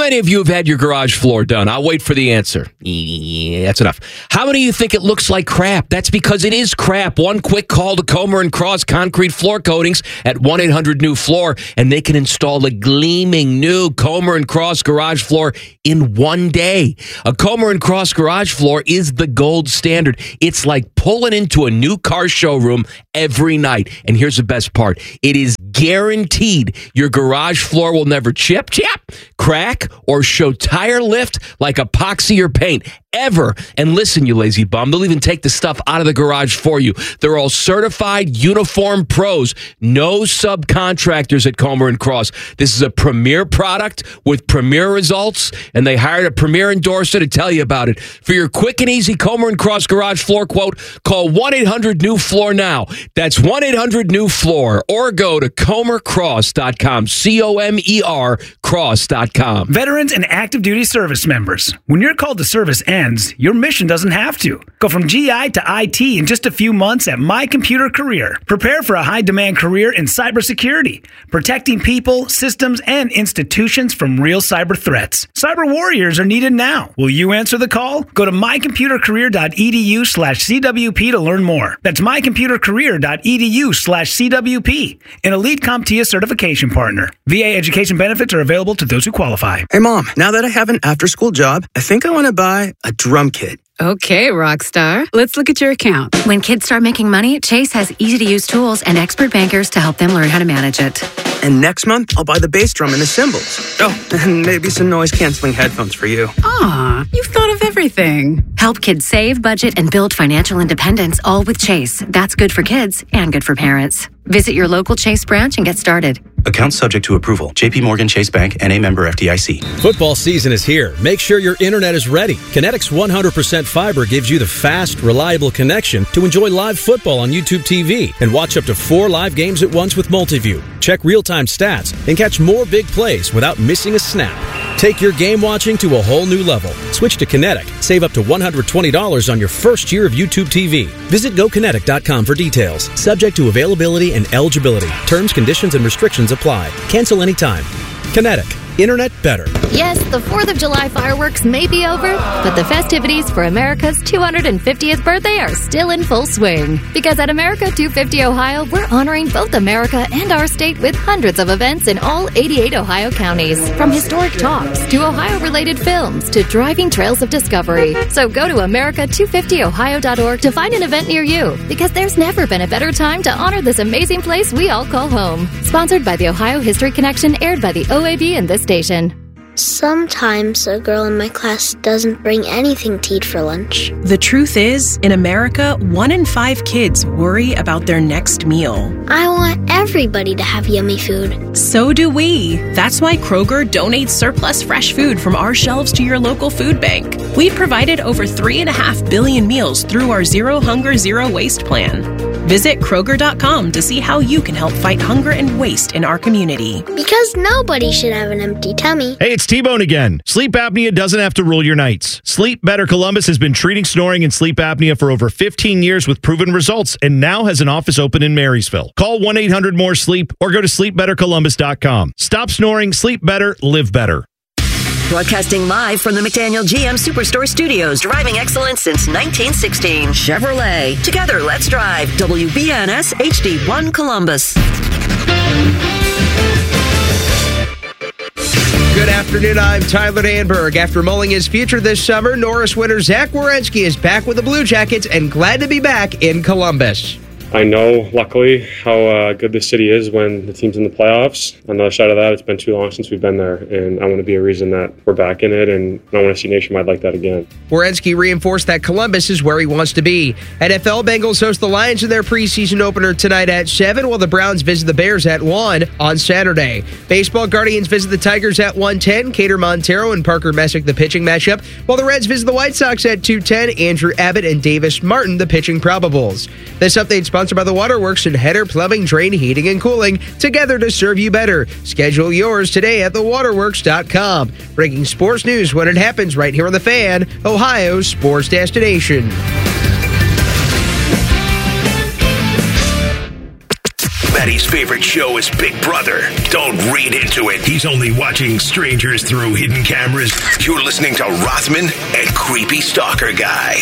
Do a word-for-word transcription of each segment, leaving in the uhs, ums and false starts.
many of you have had your garage floor done? I'll wait for the answer. Yeah, that's enough. How many of you think it looks like crap? That's because it is crap. One quick call to Comer and Cross Concrete Floor Coatings at one eight hundred new floor, and they can install a gleaming new Comer and Cross garage floor in one day. A Comer and Cross garage floor is the gold standard. It's like pulling into a new car showroom every night. And here's the best part. It is guaranteed your garage floor will never chip, chip, crack, or show tire lift like epoxy or paint ever. And listen, you lazy bum, they'll even take the stuff out of the garage for you. They're all certified uniform pros. No subcontractors at Comer and Cross. This is a premier product with premier results, and they hired a premier endorser to tell you about it. For your quick and easy Comer and Cross garage floor quote, call one eight hundred new floor now. That's one eight hundred new floor, or go to comer cross dot com. C O M E R cross dot com. Veterans and active duty service members, when your call to service ends, your mission doesn't have to. Go from G I to I T in just a few months at My Computer Career. Prepare for a high-demand career in cybersecurity, protecting people, systems, and institutions from real cyber threats. Cyber warriors are needed now. Will you answer the call? Go to my computer career dot e d u slash c w p to learn more. That's my computer career dot e d u slash c w p, an elite CompTIA certification partner. V A education benefits are available to those who qualify. Hey, Mom, now that I have an after-school job, I think I want to buy a drum kit. Okay, Rockstar. Let's look at your account. When kids start making money, Chase has easy-to-use tools and expert bankers to help them learn how to manage it. And next month, I'll buy the bass drum and the cymbals. Oh, and maybe some noise-canceling headphones for you. Aw, you've thought of everything. Help kids save, budget, and build financial independence, all with Chase. That's good for kids and good for parents. Visit your local Chase branch and get started. Account subject to approval. J P Morgan Chase Bank, N A member F D I C. Football season is here. Make sure your internet is ready. Kinetic's one hundred percent fiber gives you the fast, reliable connection to enjoy live football on YouTube T V and watch up to four live games at once with Multiview. Check real-time stats and catch more big plays without missing a snap. Take your game watching to a whole new level. Switch to Kinetic. Save up to one hundred twenty dollars on your first year of YouTube T V. Visit go kinetic dot com for details. Subject to availability and eligibility. Terms, conditions, and restrictions apply. Cancel anytime. Kinetic. Internet better. Yes, the fourth of July fireworks may be over, but the festivities for America's two hundred fiftieth birthday are still in full swing. Because at America two fifty Ohio, we're honoring both America and our state with hundreds of events in all eighty-eight Ohio counties. From historic talks to Ohio-related films to driving trails of discovery. So go to america two fifty ohio dot org to find an event near you. Because there's never been a better time to honor this amazing place we all call home. Sponsored by the Ohio History Connection, aired by the O A B and this station. Sometimes a girl in my class doesn't bring anything to eat for lunch. The truth is, in America, one in five kids worry about their next meal. I want everybody to have yummy food. So do we. That's why Kroger donates surplus fresh food from our shelves to your local food bank. We've provided over three and a half billion meals through our Zero Hunger, Zero Waste plan. Visit Kroger dot com to see how you can help fight hunger and waste in our community. Because nobody should have an empty tummy. Hey, it's T-Bone again. Sleep apnea doesn't have to rule your nights. Sleep Better Columbus has been treating snoring and sleep apnea for over fifteen years with proven results and now has an office open in Marysville. Call one eight hundred more sleep or go to sleep better columbus dot com. Stop snoring, sleep better, live better. Broadcasting live from the McDaniel G M Superstore Studios, driving excellence since nineteen sixteen. Chevrolet. Together, let's drive. W B N S H D one Columbus. Good afternoon, I'm Tyler Danberg. After mulling his future this summer, Norris winner Zach Werenski is back with the Blue Jackets and glad to be back in Columbus. I know, luckily, how uh, good this city is when the team's in the playoffs. On the other side of that, it's been too long since we've been there, and I want to be a reason that we're back in it, and I want to see nationwide like that again. Werenski reinforced that Columbus is where he wants to be. N F L Bengals host the Lions in their preseason opener tonight at seven, while the Browns visit the Bears at one on Saturday. Baseball Guardians visit the Tigers at one ten, Cater Montero and Parker Messick the pitching matchup, while the Reds visit the White Sox at two ten, Andrew Abbott and Davis Martin the pitching probables. This update sponsored by the Waterworks and Header Plumbing, Drain, Heating, and Cooling, together to serve you better. Schedule yours today at the waterworks dot com. Breaking sports news when it happens right here on The Fan, Ohio's sports destination. Daddy's favorite show is Big Brother. Don't read into it. He's only watching strangers through hidden cameras. You're listening to Rothman and Creepy Stalker Guy.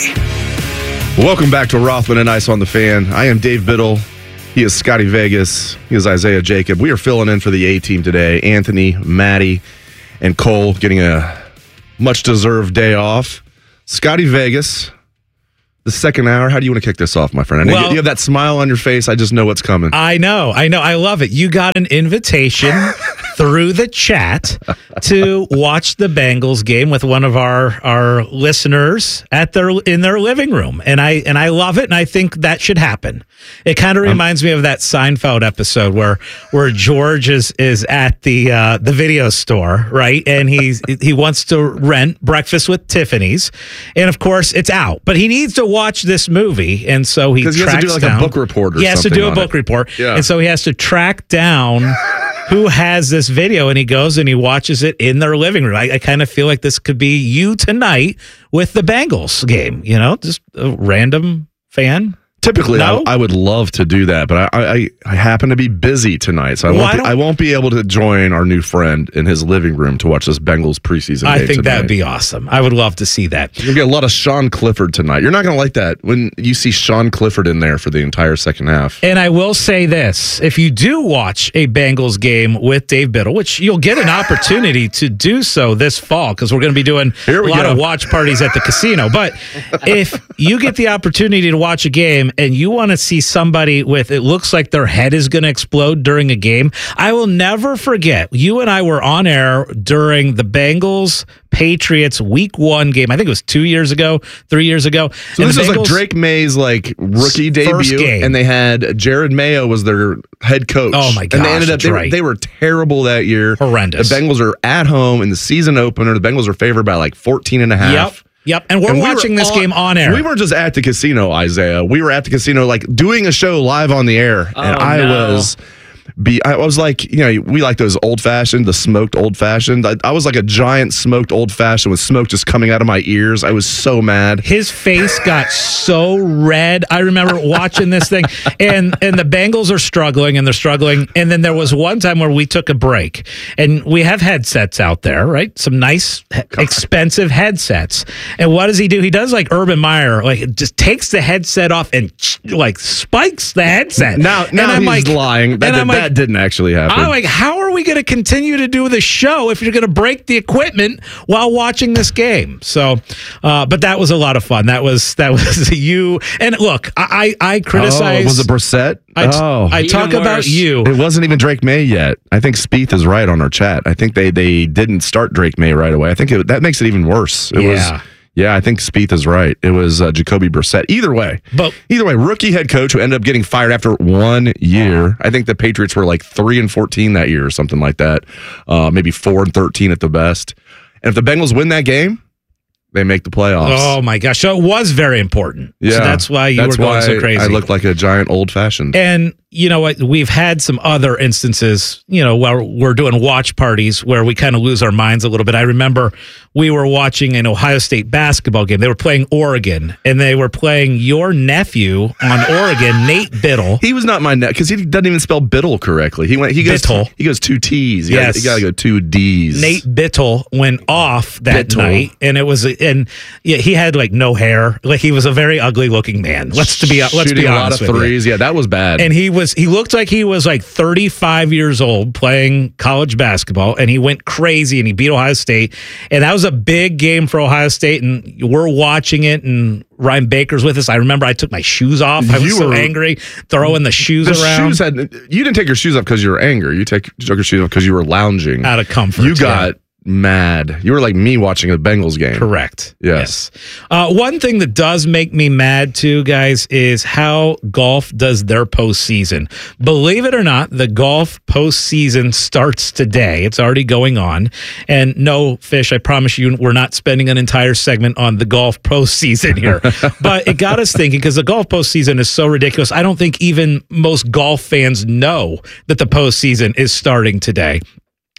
Welcome back to Rothman and Ice on the Fan. I am Dave Biddle. He is Scotty Vegas. He is Isaiah Jacob. We are filling in for the A-team today. Anthony, Maddie, and Cole getting a much-deserved day off. Scotty Vegas, the second hour. How do you want to kick this off, my friend? I know Well- you have that smile on your face. I just know what's coming. I know, I know. I love it. You got an invitation through the chat to watch the Bengals game with one of our our listeners at their in their living room, and I and I love it, and I think that should happen. It kind of reminds me of that Seinfeld episode where where George is is at the uh, the video store, right, and he's he wants to rent Breakfast with Tiffany's, and of course it's out, but he needs to watch this movie, and so he Because he has to tracks do like down, a book report or he has to something do a on book it. report, Yeah. and so he has to track down who has this video, and he goes and he watches it in their living room. I, I kind of feel like this could be you tonight with the Bengals game, you know, just a random fan. Typically, No? I, I would love to do that, but I, I I happen to be busy tonight, so I Why won't be, don't- I won't be able to join our new friend in his living room to watch this Bengals preseason I game think tonight. that'd be awesome. I would love to see that. You're gonna get a lot of Sean Clifford tonight. You're not gonna like that when you see Sean Clifford in there for the entire second half. And I will say this, if you do watch a Bengals game with Dave Biddle, which you'll get an opportunity to do so this fall, because we're going to be doing a we lot go. of watch parties at the casino. But if you get the opportunity to watch a game and you want to see somebody with, it looks like their head is going to explode during a game, I will never forget, you and I were on air during the Bengals Patriots week one game. I think it was two years ago, three years ago. So And this the was like Bengals- Drake May's like rookie First debut, game. and they had Jared Mayo was their head coach. Oh, my And they gosh, ended up that's they, were, right. they were terrible that year. Horrendous. The Bengals are at home in the season opener. The Bengals are favored by like fourteen and a half. Yep. Yep. And we're And we were watching this on- game on air. We weren't just at the casino, Isaiah. We were at the casino, like doing a show live on the air, and Oh, I no. was. Be I was like, you know, we like those old fashioned, the smoked old fashioned. I, I was like a giant smoked old fashioned with smoke just coming out of my ears. I was so mad. His face got so red. I remember watching this thing, and and the Bengals are struggling, and they're struggling. And then there was one time where we took a break, and we have headsets out there, right? Some nice, he- expensive headsets. And what does he do? He does like Urban Meyer, like just takes the headset off and like spikes the headset. Now, And now I'm he's like, lying. That, and that, I'm like, that didn't actually happen. I'm like, how are we going to continue to do the show if you're going to break the equipment while watching this game? So, uh, but that was a lot of fun. That was that was you. And look, I I, I criticize. Oh, was it Brissett? I, oh, I talk about you. It wasn't even Drake May yet. I think Spieth is right on our chat. I think they they didn't start Drake May right away. I think it, that makes it even worse. It Yeah. was. Yeah, I think Spieth is right. It was uh, Jacoby Brissett. Either way, but either way, rookie head coach who ended up getting fired after one year. I think the Patriots were like three and fourteen that year or something like that. Uh, maybe four and thirteen at the best. And if the Bengals win that game, they make the playoffs. Oh my gosh! So it was very important. Yeah, so that's why you that's were going why so crazy. I looked like a giant old fashioned. And you know what? We've had some other instances, you know, where we're doing watch parties where we kind of lose our minds a little bit. I remember we were watching an Ohio State basketball game. They were playing Oregon, and they were playing your nephew on Oregon, Nate Biddle. He was not my net because he doesn't even spell Biddle correctly. He went. He goes. Bittle. He goes two T's. You Yes. gotta, you gotta go two D's. Nate Bittle went off that Bittle. night, and it was, and yeah, he had like no hair. Like he was a very ugly looking man. Let's to be let's Shooting be a lot honest of with you. threes. Yeah, that was bad. And he was he looked like he was like thirty-five years old playing college basketball, and he went crazy and he beat Ohio State. And that was a big game for Ohio State, and we're watching it, and Ryan Baker's with us. I remember I took my shoes off. I was You so were- angry, throwing the shoes the around. shoes had. You didn't take your shoes off because you were angry. You take you took your shoes off because you were lounging out of comfort. You got mad. You were like me watching a Bengals game. Correct. Yes. Uh, one thing that does make me mad too, guys, is how golf does their postseason. Believe it or not, the golf postseason starts today. It's already going on. And no, Fish, I promise you, we're not spending an entire segment on the golf postseason here. But it got us thinking, because the golf postseason is so ridiculous. I don't think even most golf fans know that the postseason is starting today.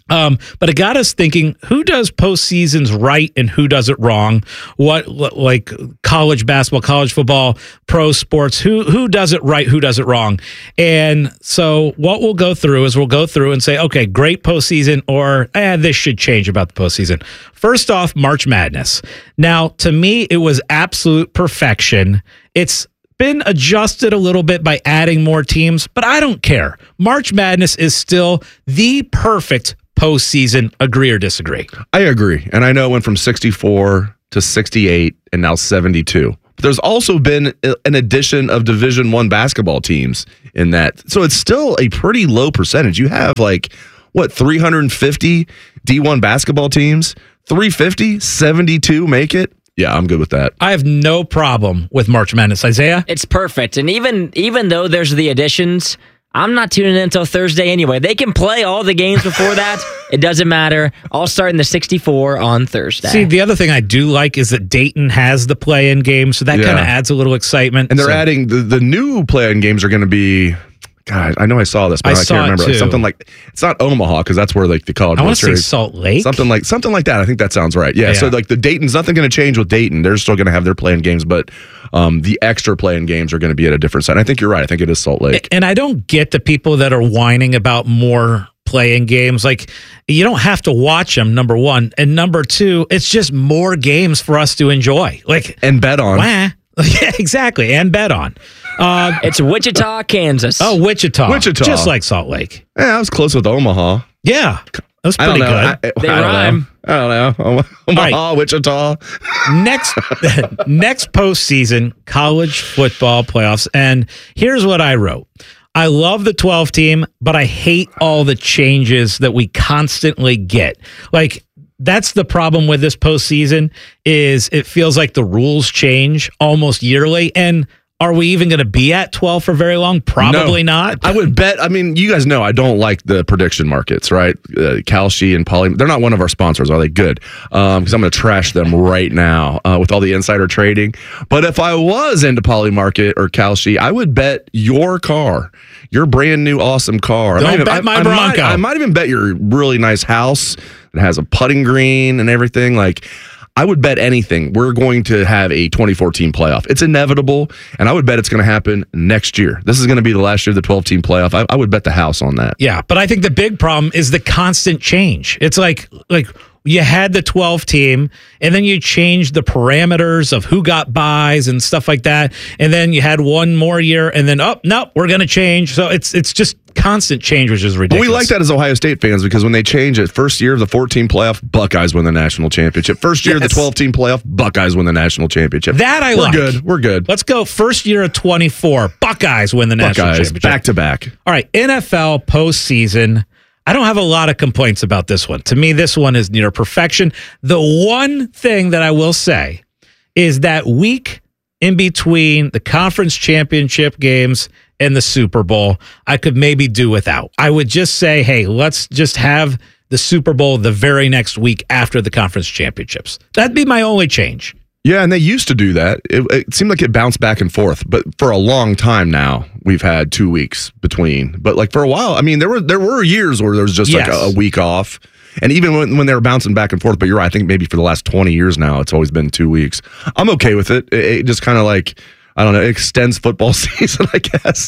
Um, but it got us thinking, who does postseasons right and who does it wrong? What, like college basketball, college football, pro sports, who who does it right, who does it wrong? And so what we'll go through is we'll go through and say, okay, great postseason, or eh, this should change about the postseason. First off, March Madness. Now, to me, it was absolute perfection. It's been adjusted a little bit by adding more teams, but I don't care. March Madness is still the perfect postseason. Agree or disagree? I agree. And I know it went from sixty-four to sixty-eight and now seventy-two. But there's also been an addition of Division One basketball teams in that. So it's still a pretty low percentage. You have like, what, three hundred fifty D one basketball teams? three fifty? seventy-two make it? Yeah, I'm good with that. I have no problem with March Madness. Isaiah? It's perfect. And even even though there's the additions, I'm not tuning in until Thursday anyway. They can play all the games before that. It doesn't matter. I'll start in the sixty-four on Thursday. See, the other thing I do like is that Dayton has the play-in game, so that Yeah. kind of adds a little excitement. And they're So- adding the, the new play-in games are going to be. God, I know I saw this, but I I, saw can't it remember. too. Something like it's not Omaha because that's where like the college. I World wanna say Series- Salt Lake? Something like something like that. I think that sounds right. Yeah. Yeah. So like the Dayton's nothing going to change with Dayton. They're still going to have their playing games, but um, the extra playing games are going to be at a different site. I think you're right. I think it is Salt Lake. And I don't get the people that are whining about more playing games. Like, you don't have to watch them, number one. And number two, it's just more games for us to enjoy. Like and bet on. Wah. Yeah, exactly. And bet on. Uh, it's Wichita, Kansas. Oh, Wichita. Wichita. Just like Salt Lake. Yeah, I was close with Omaha. Yeah. That was I don't pretty know. good. I, They I don't rhyme. know. I don't know. Omaha, All Wichita. next next postseason, college football playoffs. And here's what I wrote. I love the twelve team, but I hate all the changes that we constantly get. Like, that's the problem with this postseason is it feels like the rules change almost yearly. And are we even going to be at twelve for very long? Probably No. not. I would bet. I mean, you guys know I don't like the prediction markets, right? Uh, Kalshi and Poly. They're not one of our sponsors. Are they good? Because I'm going to trash them right now uh, with all the insider trading. But if I was into Poly Market or Kalshi, I would bet your car, your brand new awesome car. I Don't might even- bet I, my I Bronco. Might, I might even bet your really nice house that has a putting green and everything. Like, I would bet anything. We're going to have a twenty fourteen playoff. It's inevitable, and I would bet it's going to happen next year. This is going to be the last year of the twelve-team playoff. I, I would bet the house on that. Yeah, but I think the big problem is the constant change. It's like like you had the twelve team, and then you changed the parameters of who got buys and stuff like that, and then you had one more year, and then oh no, we're going to change. So it's it's just constant change, which is But ridiculous. we like that as Ohio State fans because when they change it, first year of the fourteen playoff, Buckeyes win the national championship. First year of Yes. the twelve-team playoff, Buckeyes win the national championship. That I We're like. good. We're good. Let's go. First year of twenty-four, Buckeyes win the national Buckeyes championship. back to back. All right, N F L postseason. I don't have a lot of complaints about this one. To me, this one is near perfection. The one thing that I will say is that week in between the conference championship games and the Super Bowl, I could maybe do without. I would just say, hey, let's just have the Super Bowl the very next week after the conference championships. That'd be my only change. Yeah, and they used to do that. It, it seemed like it bounced back and forth, but for a long time now, we've had two weeks between. But like for a while, I mean, there were there were years where there was just like Yes. a, a week off, and even when, when they were bouncing back and forth. But you're right. I think maybe for the last twenty years now, it's always been two weeks. I'm okay with it. It, it just kind of like I don't know, it extends football season, I guess.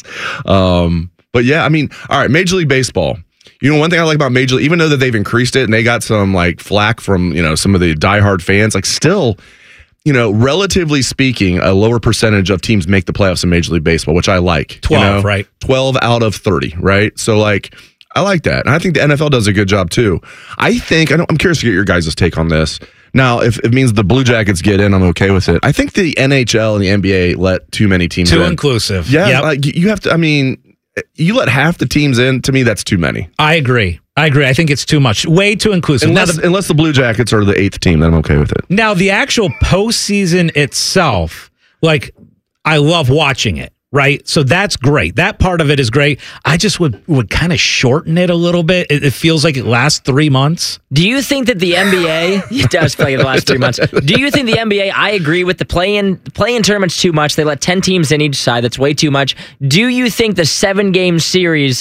Um, but yeah, I mean, all right, Major League Baseball. You know, one thing I like about Major League, even though that they've increased it and they got some like flack from you know some of the diehard fans, like still. You know, relatively speaking, a lower percentage of teams make the playoffs in Major League Baseball, which I like. twelve, you know? right? twelve out of thirty, right? So, like, I like that. And I think the N F L does a good job, too. I think, I don't, I'm curious to get your guys' take on this. Now, if it means the Blue Jackets get in, I'm okay with it. I think the N H L and the N B A let too many teams Too in. inclusive. Yeah, Yep. like, you have to, I mean, you let half the teams in, to me, that's too many. I agree. I agree. I think it's too much. Way too inclusive. Now, Unless, the- unless the Blue Jackets are the eighth team, then I'm okay with it. Now, the actual postseason itself, like, I love watching it, right? So that's great. That part of it is great. I just would, would kind of shorten it a little bit. It, it feels like it lasts three months. Do you think that the N B A, it does feel like the last three months, do you think the N B A, I agree with the play-in, play-in tournament's too much. They let ten teams in each side. That's way too much. Do you think the seven-game series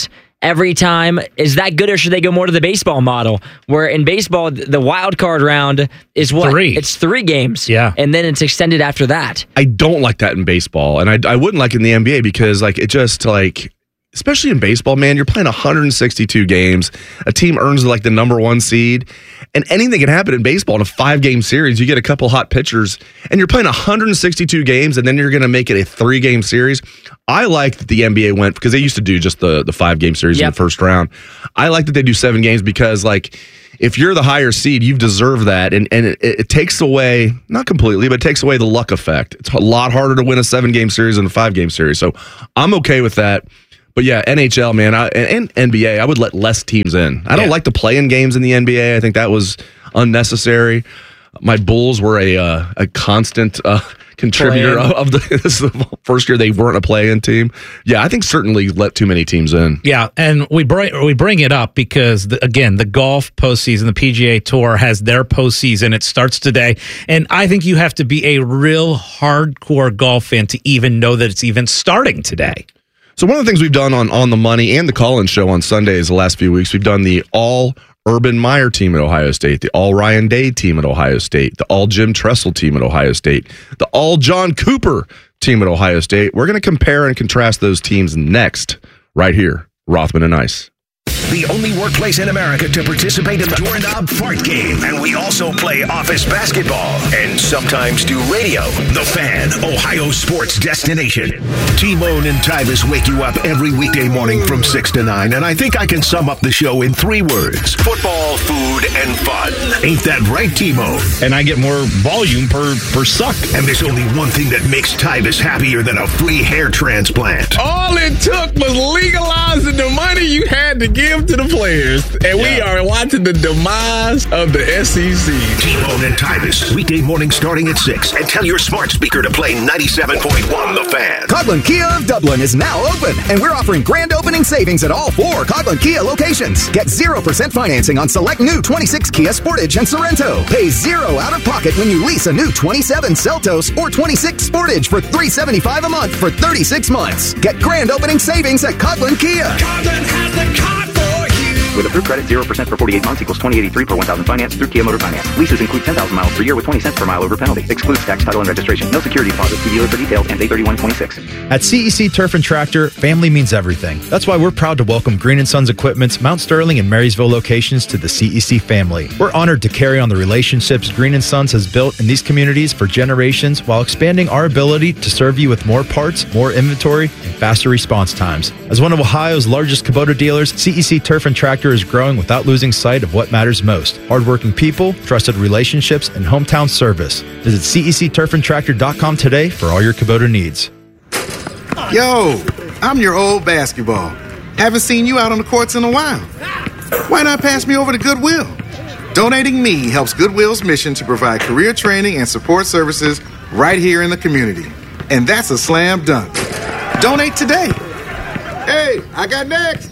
every time. Is that good, or should they go more to the baseball model, where in baseball the wild card round is what? Three. It's three games. Yeah. And then it's extended after that. I don't like that in baseball, and I, I wouldn't like it in the N B A because like it just like, especially in baseball, man, you're playing one hundred sixty-two games. A team earns like the number one seed, and anything can happen in baseball in a five-game series. You get a couple hot pitchers, and you're playing one hundred sixty-two games, and then you're going to make it a three-game series. I like that the N B A went, because they used to do just the, the five-game series yep. in the first round. I like that they do seven games because, like, if you're the higher seed, you've deserved that, and, and it, it takes away, not completely, but it takes away the luck effect. It's a lot harder to win a seven-game series than a five-game series, so I'm okay with that. But yeah, N H L, man, I, and N B A, I would let less teams in. I don't yeah. like the play-in games in the N B A. I think that was unnecessary. My Bulls were a uh, a constant uh, contributor of, of the, this is the first year they weren't a play-in team. Yeah, I think certainly let too many teams in. Yeah, and we bring we bring it up because the, again, the golf postseason, the P G A Tour has their postseason. It starts today, and I think you have to be a real hardcore golf fan to even know that it's even starting today. So one of the things we've done on On the Money and the Call-In Show on Sundays the last few weeks, we've done the all Urban Meyer team at Ohio State, the all Ryan Day team at Ohio State, the all Jim Tressel team at Ohio State, the all John Cooper team at Ohio State. We're going to compare and contrast those teams next, right here, Rothman and Ice. The only workplace in America to participate in the Doorknob Fart Game. And we also play office basketball and sometimes do radio. The Fan, Ohio sports destination. T-Bone and Tyvis wake you up every weekday morning from six to nine. And I think I can sum up the show in three words. Football, food, and fun. Ain't that right, T-Bone? And I get more volume per, per suck. And there's only one thing that makes Tyvis happier than a free hair transplant. All it took was legalizing the money you had to give to the players, and yeah. we are watching the demise of the S E C. T-Bone and Tyvis, weekday morning starting at six, and tell your smart speaker to play ninety-seven point one The Fan. Coghlan Kia of Dublin is now open, and we're offering grand opening savings at all four Coghlan Kia locations. Get zero percent financing on select new twenty-six Kia Sportage and Sorrento. Pay zero out of pocket when you lease a new twenty-seven Seltos or twenty-six Sportage for three hundred seventy-five dollars a month for thirty-six months. Get grand opening savings at Coghlan Kia. Coghlan has the car for you. With approved credit, zero percent for forty-eight months equals twenty eighty-three per one thousand finance through Kia Motor Finance. Leases include ten thousand miles per year with twenty cents per mile over penalty. Excludes tax, title, and registration. No security deposit. See dealer for details. Ends eight thirty-one twenty-six. At C E C Turf and Tractor, family means everything. That's why we're proud to welcome Green and Sons Equipment's Mount Sterling and Marysville locations to the C E C family. We're honored to carry on the relationships Green and Sons has built in these communities for generations while expanding our ability to serve you with more parts, more inventory, and faster response times. As one of Ohio's largest Kubota dealers, C E C Turf and Tractor is growing without losing sight of what matters most: hardworking people, trusted relationships, and hometown service. Visit C E C turf and tractor dot com today for all your Kubota needs. Yo, I'm your old basketball. Haven't seen you out on the courts in a while. Why not pass me over to Goodwill? Donating me helps Goodwill's mission to provide career training and support services right here in the community. And that's a slam dunk. Donate today. Hey, I got next.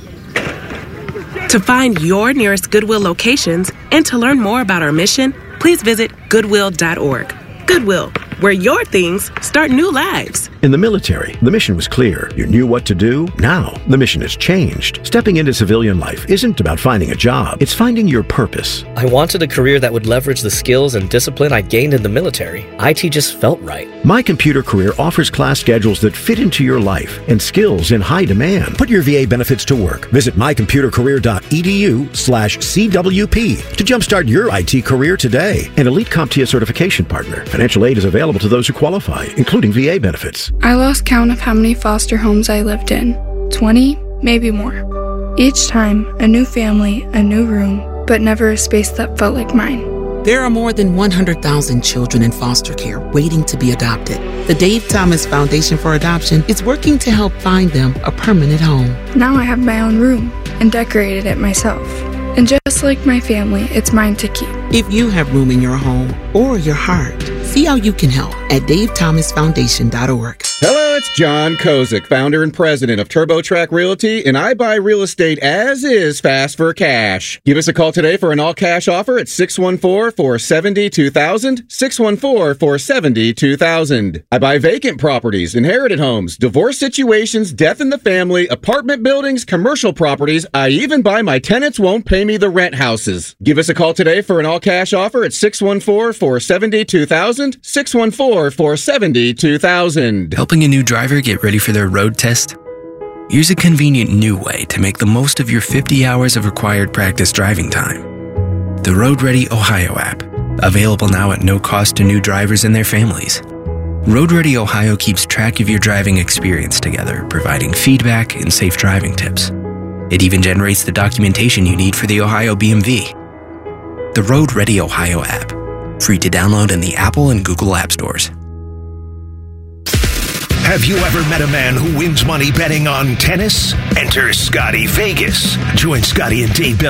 To find your nearest Goodwill locations and to learn more about our mission, please visit goodwill dot org. Goodwill, where your things start new lives. In the military, the mission was clear. You knew what to do. Now, the mission has changed. Stepping into civilian life isn't about finding a job. It's finding your purpose. I wanted a career that would leverage the skills and discipline I gained in the military. I T just felt right. My Computer Career offers class schedules that fit into your life and skills in high demand. Put your V A benefits to work. Visit my computer career dot e d u slash C W P to jumpstart your I T career today. An Elite CompTIA certification partner. Financial aid is available to those who qualify, including V A benefits. I lost count of how many foster homes I lived in. twenty, maybe more. Each time, a new family, a new room, but never a space that felt like mine. There are more than one hundred thousand children in foster care waiting to be adopted. The Dave Thomas Foundation for Adoption is working to help find them a permanent home. Now I have my own room and decorated it myself. And just like my family, it's mine to keep. If you have room in your home or your heart, see how you can help at dave thomas foundation dot org. Hello, It's John Kozik, founder and president of TurboTrack Realty, and I buy real estate as is fast for cash. Give us a call today for an all-cash offer at six one four, four seven zero, two thousand, six one four, four seven zero, two thousand. I buy vacant properties, inherited homes, divorce situations, death in the family, apartment buildings, commercial properties. I even buy my tenants won't pay me the rent houses. Give us a call today for an all-cash offer at six one four, four seven zero, two thousand, six one four, four seven zero, two thousand. Helping a new driver get ready for their road test? Here's a convenient new way to make the most of your fifty hours of required practice driving time. The Road Ready Ohio app, available now at no cost to new drivers and their families. Road Ready Ohio keeps track of your driving experience together, providing feedback and safe driving tips. It even generates the documentation you need for the Ohio B M V. The Road Ready Ohio app, free to download in the Apple and Google App Stores. Have you ever met a man who wins money betting on tennis? Enter Scotty Vegas. Join Scotty and Dave Bill